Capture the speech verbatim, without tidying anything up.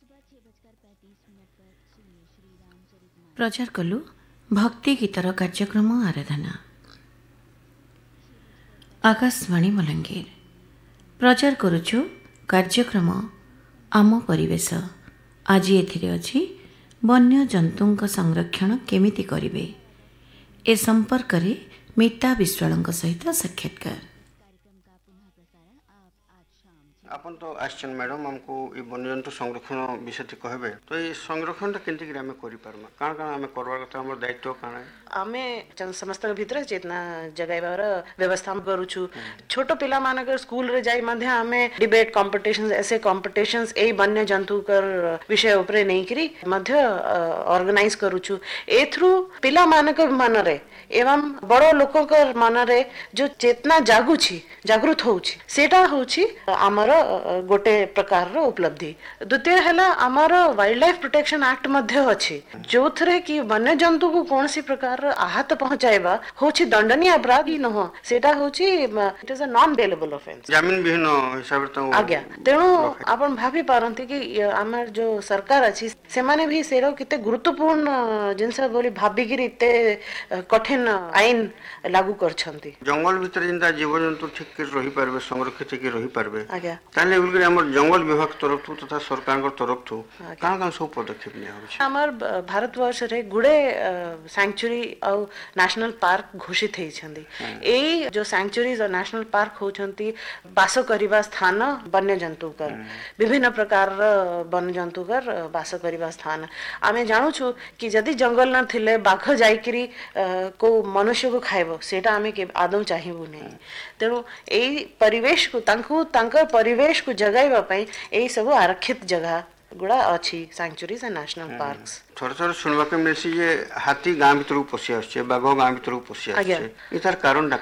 प्रचार कलु भक्ति गीतर कार्यक्रम आराधना आकाशवाणी मलंगीर प्रचार करुछु कार्यक्रम आम परिवेश। आज एथिरे अछि वन्य जंतुंक संरक्षण केमिति करिवे ए संपर्क रे मीता विश्वालंक सहित साक्षात्कार। आपन तो आश्चन मैडम हमको ये वन्यजंतु संरक्षण विषय कहबे तो ये संरक्षण केंति आम करि पारमा काण काण आम करबार कथा हमर दायित्व काण आमे समस्त भीतर चेतना जगाइबार व्यवस्था करूछु। छोट पिला मानकर स्कूल रे जाई मध्य आमे डिबेट कंपटीशंस ऐसे कंपटीशंस ए वन्य जंतु कर विषय ऊपर नहीं करी मध्य ऑर्गेनाइज करूछु। ए थ्रू पिला मानकर मन रे एवं बड़ लोककर मन रे जो चेतना जागुछि जागृत होउछि सेटा होउछि हमर गोटे प्रकार रो उपलब्धि। द्वितीय हला हमर वाइल्ड लाइफ प्रोटेक्शन एक्ट मध्य अछि जो थरे कि वन्य जंतु को कौन सी प्रकार आहत पहुंचाइबा होछि दंडनीय अपराध ही न हो सेटा होछि it is a non bailable offence जमीन विहीन हिसाब तो आज्ञा। तेणु आपण भाभी पारंती कि हमर जो सरकार अछि से माने भी सेरो किते गुरुत्वपूर्ण जिनस बोली भाभी गिरी ते कठिन आईन लागू करछंती। जंगल भीतर जिंदा जीव जंतु ठीक कर रही पारबे संरक्षित के रही पारबे आज्ञा ताले उलगे हमर जंगल विभाग तरफ तथा सरकार को तरफ थु काण काण सब पदक्षेप लिया होछि। हमर भारत वर्ष रे गुडे सैंक्चुरी और नेशनल पार्क घोषित होइछंदी। एई जो सैंक्चुरीज और नेशनल पार्क होछंती बास करिबा स्थान वन्य जंतु कर विभिन्न प्रकार वन्य जंतु कर बास करिबा स्थान। आमे जानु छु कि यदि जंगल न थिले बाघ जाइकरी को मनुष्य को खाइबो सेटा आमे के आदौ चाहिबो नै। तेणु एई परिवेश को तांकु तांकर परिवेश को जगाइबा पई एई सब आरक्षित जगह गुड़ा अच्छी सैंक्चुरीज एंड नेशनल पार्क्स। थोड़ा थोड़ा सुनवा के मिलसी जे हाथी गां भीतर पसि आछे बाघ गां भीतर पसि आछे इतार कारण